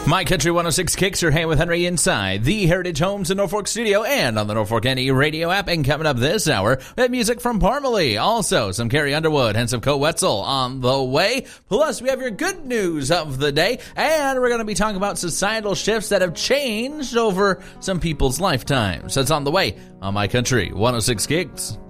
My Country 106 Kicks your Hey with Henry inside the Heritage Homes in Norfolk studio and on the Norfolk NE radio app. And coming up this hour, we have music from Parmalee. Also, some Carrie Underwood and some Co Wetzel on the way. Plus, we have your good news of the day. And we're going to be talking about societal shifts that have changed over some people's lifetimes. So it's on the way on My Country 106 Kicks.